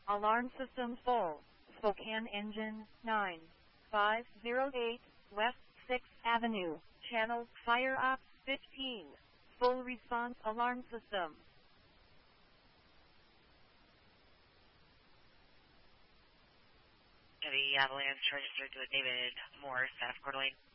Alarm system full. Spokane engine 9508 West 6th Avenue. Channel fire op 15. Full response alarm system. The avalanche registered to a David Moore, staff Coeur d'Alene.